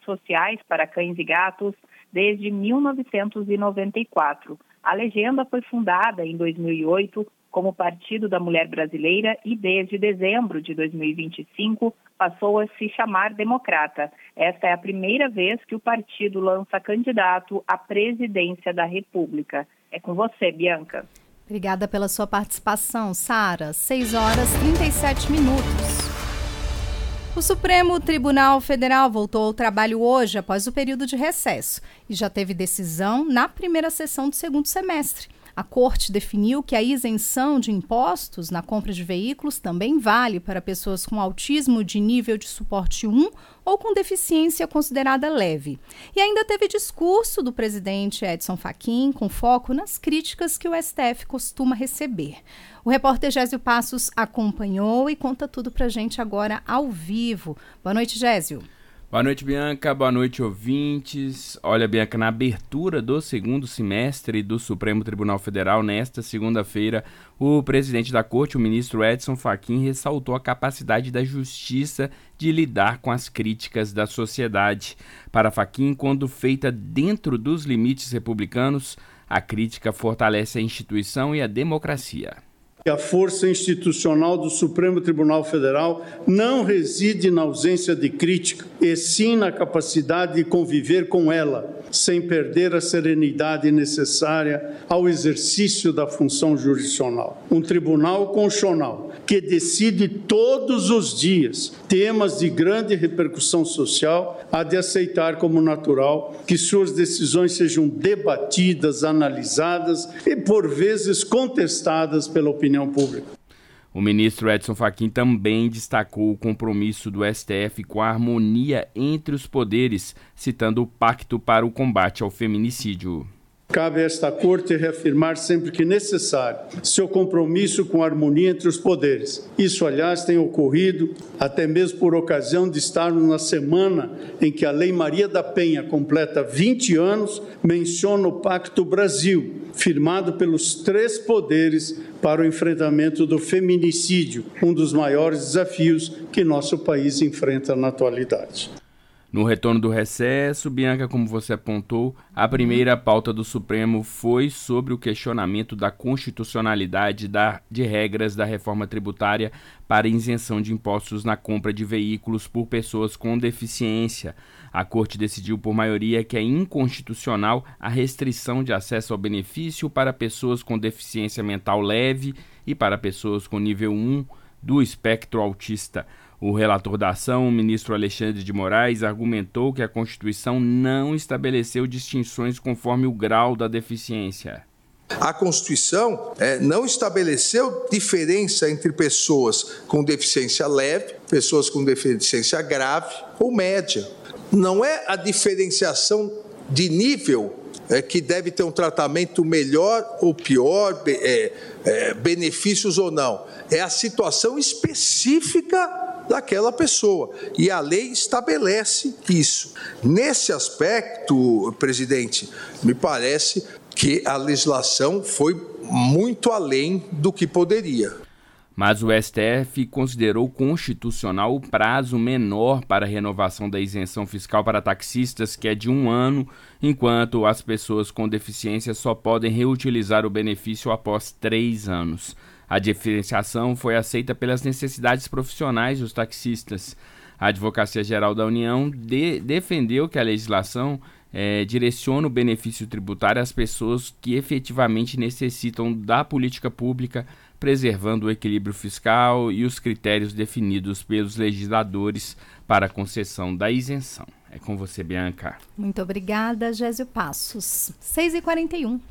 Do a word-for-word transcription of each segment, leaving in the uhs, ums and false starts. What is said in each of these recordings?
sociais para cães e gatos desde mil novecentos e noventa e quatro. A legenda foi fundada em dois mil e oito como Partido da Mulher Brasileira e desde dezembro de dois mil e vinte e cinco passou a se chamar Democrata. Esta é a primeira vez que o partido lança candidato à presidência da República. É com você, Bianca. Obrigada pela sua participação, Sara. seis horas e trinta e sete minutos. O Supremo Tribunal Federal voltou ao trabalho hoje após o período de recesso e já teve decisão na primeira sessão do segundo semestre. A Corte definiu que a isenção de impostos na compra de veículos também vale para pessoas com autismo de nível de suporte um ou com deficiência considerada leve. E ainda teve discurso do presidente Edson Fachin com foco nas críticas que o S T F costuma receber. O repórter Gésio Passos acompanhou e conta tudo pra gente agora ao vivo. Boa noite, Gésio. Boa noite, Bianca. Boa noite, ouvintes. Olha, Bianca, na abertura do segundo semestre do Supremo Tribunal Federal, nesta segunda-feira, o presidente da Corte, o ministro Edson Fachin, ressaltou a capacidade da Justiça de lidar com as críticas da sociedade. Para Fachin, quando feita dentro dos limites republicanos, a crítica fortalece a instituição e a democracia. A força institucional do Supremo Tribunal Federal não reside na ausência de crítica, e sim na capacidade de conviver com ela, sem perder a serenidade necessária ao exercício da função jurisdicional. Um tribunal constitucional que decide todos os dias temas de grande repercussão social há de aceitar como natural que suas decisões sejam debatidas, analisadas e, por vezes, contestadas pela opinião pública. O ministro Edson Fachin também destacou o compromisso do S T F com a harmonia entre os poderes, citando o Pacto para o Combate ao Feminicídio. Cabe a esta Corte reafirmar sempre que necessário seu compromisso com a harmonia entre os poderes. Isso, aliás, tem ocorrido até mesmo por ocasião de estarmos na semana em que a Lei Maria da Penha completa vinte anos, menciona o Pacto Brasil, firmado pelos três poderes para o enfrentamento do feminicídio, um dos maiores desafios que nosso país enfrenta na atualidade. No retorno do recesso, Bianca, como você apontou, a primeira pauta do Supremo foi sobre o questionamento da constitucionalidade da, de regras da reforma tributária para isenção de impostos na compra de veículos por pessoas com deficiência. A Corte decidiu por maioria que é inconstitucional a restrição de acesso ao benefício para pessoas com deficiência mental leve e para pessoas com nível um do espectro autista. O relator da ação, o ministro Alexandre de Moraes, argumentou que a Constituição não estabeleceu distinções conforme o grau da deficiência. A Constituição é, não estabeleceu diferença entre pessoas com deficiência leve, pessoas com deficiência grave ou média. Não é a diferenciação de nível é, que deve ter um tratamento melhor ou pior, é, é, benefícios ou não. É a situação específica daquela pessoa, e a lei estabelece isso. Nesse aspecto, presidente, me parece que a legislação foi muito além do que poderia. Mas o S T F considerou constitucional o prazo menor para a renovação da isenção fiscal para taxistas, que é de um ano, enquanto as pessoas com deficiência só podem reutilizar o benefício após três anos. A diferenciação foi aceita pelas necessidades profissionais dos taxistas. A Advocacia Geral da União de, defendeu que a legislação é, direciona o benefício tributário às pessoas que efetivamente necessitam da política pública, preservando o equilíbrio fiscal e os critérios definidos pelos legisladores para a concessão da isenção. É com você, Bianca. Muito obrigada, Gésio Passos. seis e quarenta e um.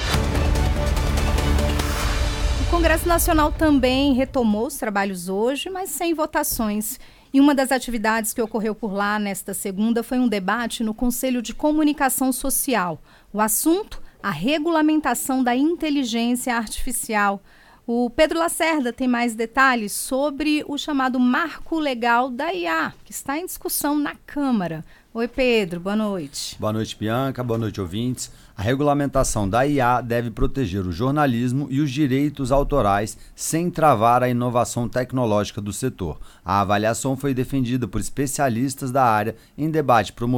O Congresso Nacional também retomou os trabalhos hoje, mas sem votações. E uma das atividades que ocorreu por lá nesta segunda foi um debate no Conselho de Comunicação Social. O assunto, a regulamentação da inteligência artificial. O Pedro Lacerda tem mais detalhes sobre o chamado Marco Legal da I A, que está em discussão na Câmara. Oi, Pedro, boa noite. Boa noite, Bianca, boa noite, ouvintes. A regulamentação da I A deve proteger o jornalismo e os direitos autorais sem travar a inovação tecnológica do setor. A avaliação foi defendida por especialistas da área em debate promovido